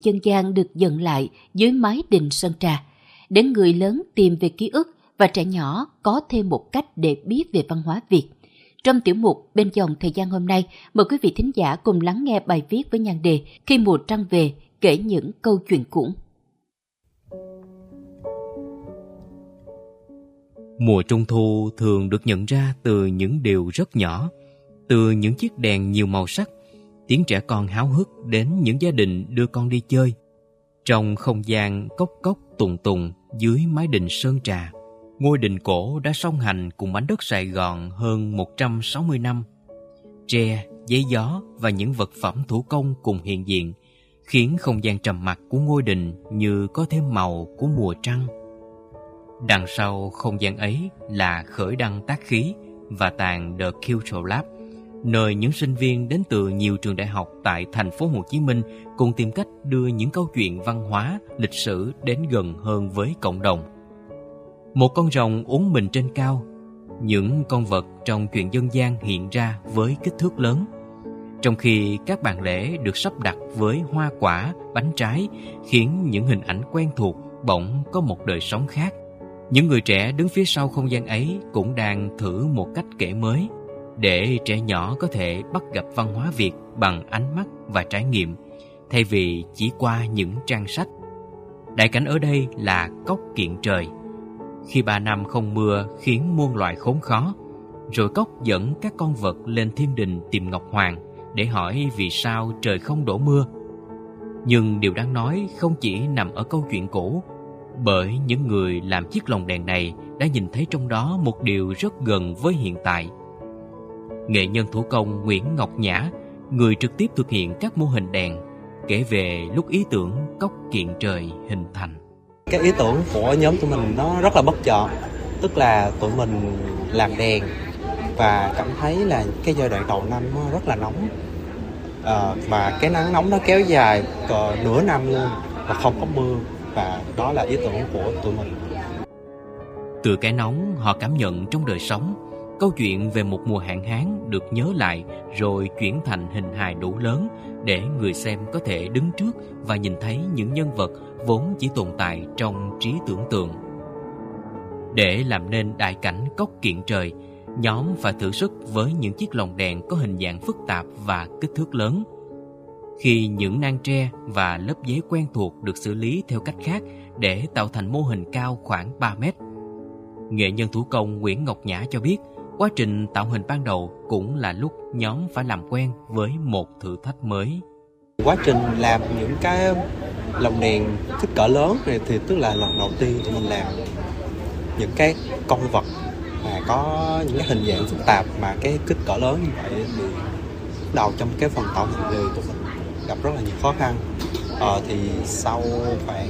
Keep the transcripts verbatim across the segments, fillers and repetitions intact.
dân gian được dựng lại dưới mái đình Sơn Trà, để người lớn tìm về ký ức và trẻ nhỏ có thêm một cách để biết về văn hóa Việt. Trong tiểu mục Bên dòng thời gian hôm nay, mời quý vị thính giả cùng lắng nghe bài viết với nhan đề Khi mùa trăng về, kể những câu chuyện cũ. Mùa trung thu thường được nhận ra từ những điều rất nhỏ, từ những chiếc đèn nhiều màu sắc, tiếng trẻ con háo hức đến những gia đình đưa con đi chơi. Trong không gian cốc cốc tùng tùng dưới mái đình Sơn Trà, ngôi đình cổ đã song hành cùng mảnh đất Sài Gòn hơn một trăm sáu mươi năm. Tre, giấy gió và những vật phẩm thủ công cùng hiện diện, khiến không gian trầm mặc của ngôi đình như có thêm màu của mùa trăng. Đằng sau không gian ấy là khởi đăng tác khí và tàng The Cultural Lab, nơi những sinh viên đến từ nhiều trường đại học tại thành phố Hồ Chí Minh cùng tìm cách đưa những câu chuyện văn hóa, lịch sử đến gần hơn với cộng đồng. Một con rồng uốn mình trên cao, những con vật trong truyện dân gian hiện ra với kích thước lớn, trong khi các bàn lễ được sắp đặt với hoa quả, bánh trái, khiến những hình ảnh quen thuộc bỗng có một đời sống khác. Những người trẻ đứng phía sau không gian ấy cũng đang thử một cách kể mới, để trẻ nhỏ có thể bắt gặp văn hóa Việt bằng ánh mắt và trải nghiệm, thay vì chỉ qua những trang sách. Đại cảnh ở đây là cốc kiện trời. Khi ba năm không mưa khiến muôn loài khốn khó, rồi cốc dẫn các con vật lên thiên đình tìm Ngọc Hoàng để hỏi vì sao trời không đổ mưa. Nhưng điều đáng nói không chỉ nằm ở câu chuyện cũ, bởi những người làm chiếc lồng đèn này đã nhìn thấy trong đó một điều rất gần với hiện tại. Nghệ nhân thủ công Nguyễn Ngọc Nhã, người trực tiếp thực hiện các mô hình đèn, kể về lúc ý tưởng cốc kiện trời hình thành. Cái ý tưởng của nhóm tụi mình nó rất là bất chợt, tức là tụi mình làm đèn và cảm thấy là cái giai đoạn đầu năm nó rất là nóng, à, và cái nắng nóng nó kéo dài cỡ nửa năm luôn và không có mưa, và đó là ý tưởng của tụi mình. Từ cái nóng họ cảm nhận trong đời sống, câu chuyện về một mùa hạn hán được nhớ lại rồi chuyển thành hình hài đủ lớn để người xem có thể đứng trước và nhìn thấy những nhân vật vốn chỉ tồn tại trong trí tưởng tượng. Để làm nên đại cảnh cốc kiện trời, nhóm phải thử sức với những chiếc lồng đèn có hình dạng phức tạp và kích thước lớn. Khi những nang tre và lớp giấy quen thuộc được xử lý theo cách khác để tạo thành mô hình cao khoảng ba mét. Nghệ nhân thủ công Nguyễn Ngọc Nhã cho biết, quá trình tạo hình ban đầu cũng là lúc nhóm phải làm quen với một thử thách mới. Quá trình làm những cái lồng đèn kích cỡ lớn này thì tức là lần đầu tiên tụi mình làm những cái con vật mà có những cái hình dạng phức tạp mà cái kích cỡ lớn như vậy, thì đầu trong cái phần tạo hình thì tụi mình gặp rất là nhiều khó khăn. Ờ, thì sau khoảng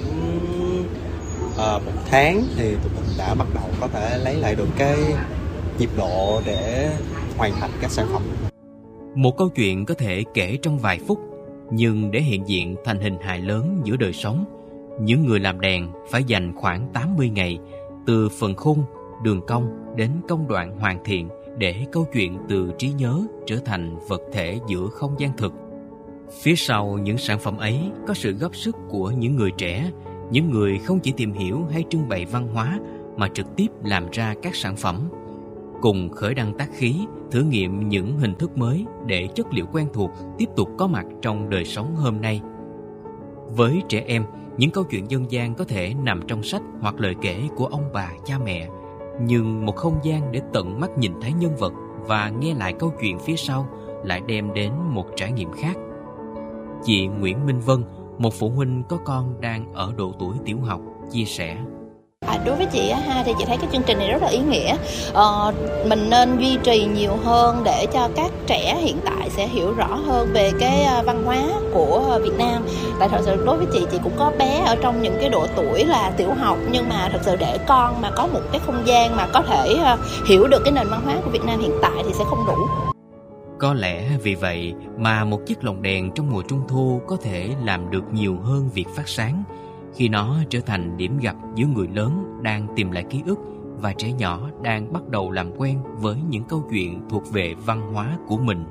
uh, một tháng thì tụi mình đã bắt đầu có thể lấy lại được cái nhịp độ để hoàn thành các sản phẩm. Một câu chuyện có thể kể trong vài phút, nhưng để hiện diện thành hình hài lớn giữa đời sống, những người làm đèn phải dành khoảng tám mươi ngày, từ phần khung, đường cong đến công đoạn hoàn thiện, để câu chuyện từ trí nhớ trở thành vật thể giữa không gian thực. Phía sau những sản phẩm ấy có sự góp sức của những người trẻ, những người không chỉ tìm hiểu hay trưng bày văn hóa mà trực tiếp làm ra các sản phẩm, cùng khởi đăng tác khí, thử nghiệm những hình thức mới để chất liệu quen thuộc tiếp tục có mặt trong đời sống hôm nay. Với trẻ em, những câu chuyện dân gian có thể nằm trong sách hoặc lời kể của ông bà, cha mẹ, nhưng một không gian để tận mắt nhìn thấy nhân vật và nghe lại câu chuyện phía sau lại đem đến một trải nghiệm khác. Chị Nguyễn Minh Vân, một phụ huynh có con đang ở độ tuổi tiểu học, chia sẻ. À, đối với chị ha thì chị thấy cái chương trình này rất là ý nghĩa. Ờ, mình nên duy trì nhiều hơn để cho các trẻ hiện tại sẽ hiểu rõ hơn về cái văn hóa của Việt Nam. Tại thật sự đối với chị, chị cũng có bé ở trong những cái độ tuổi là tiểu học, nhưng mà thật sự để con mà có một cái không gian mà có thể hiểu được cái nền văn hóa của Việt Nam hiện tại thì sẽ không đủ. Có lẽ vì vậy mà một chiếc lồng đèn trong mùa trung thu có thể làm được nhiều hơn việc phát sáng, khi nó trở thành điểm gặp giữa người lớn đang tìm lại ký ức và trẻ nhỏ đang bắt đầu làm quen với những câu chuyện thuộc về văn hóa của mình.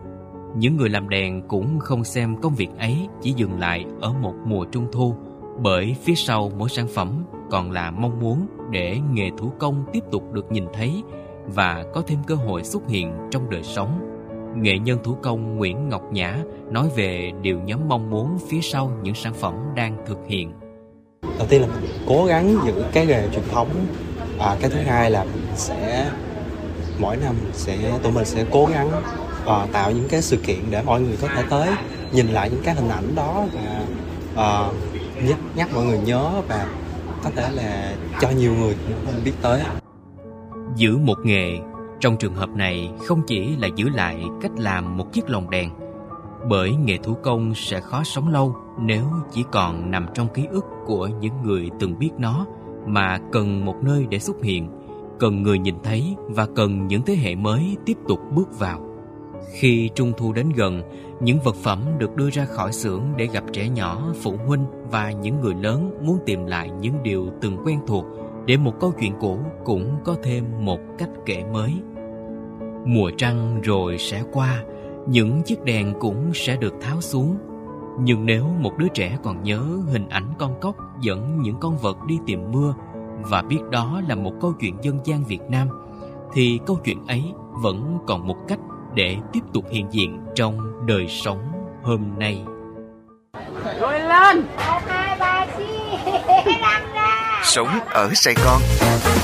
Những người làm đèn cũng không xem công việc ấy chỉ dừng lại ở một mùa trung thu, bởi phía sau mỗi sản phẩm còn là mong muốn để nghề thủ công tiếp tục được nhìn thấy và có thêm cơ hội xuất hiện trong đời sống. Nghệ nhân thủ công Nguyễn Ngọc Nhã nói về điều nhóm mong muốn phía sau những sản phẩm đang thực hiện. Đầu tiên là mình cố gắng giữ cái nghề truyền thống. À, cái thứ hai là mình sẽ mỗi năm sẽ tụi mình sẽ cố gắng uh, tạo những cái sự kiện để mọi người có thể tới nhìn lại những cái hình ảnh đó và uh, nhắc nhắc mọi người nhớ và có thể là cho nhiều người biết tới. Giữ một nghề trong trường hợp này không chỉ là giữ lại cách làm một chiếc lồng đèn, bởi nghề thủ công sẽ khó sống lâu nếu chỉ còn nằm trong ký ức của những người từng biết nó, mà cần một nơi để xuất hiện, cần người nhìn thấy và cần những thế hệ mới tiếp tục bước vào. Khi Trung thu đến gần, những vật phẩm được đưa ra khỏi xưởng để gặp trẻ nhỏ, phụ huynh và những người lớn muốn tìm lại những điều từng quen thuộc, để một câu chuyện cũ cũng có thêm một cách kể mới. Mùa trăng rồi sẽ qua, những chiếc đèn cũng sẽ được tháo xuống. Nhưng nếu một đứa trẻ còn nhớ hình ảnh con cóc dẫn những con vật đi tìm mưa và biết đó là một câu chuyện dân gian Việt Nam, thì câu chuyện ấy vẫn còn một cách để tiếp tục hiện diện trong đời sống hôm nay. Rồi lên! Một, hai, ba, chi! Sống ở Sài Gòn.